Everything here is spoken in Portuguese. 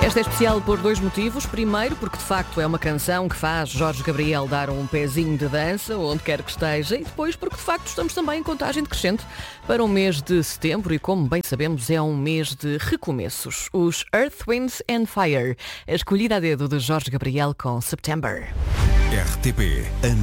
Esta é especial por dois motivos. Primeiro, porque de facto é uma canção que faz Jorge Gabriel dar um pezinho de dança, onde quer que esteja. E depois, porque de facto estamos também em contagem decrescente para o mês de setembro. E como bem sabemos, é um mês de recomeços. Os Earth, Wind and Fire. A escolhida a dedo de Jorge Gabriel com September. RTP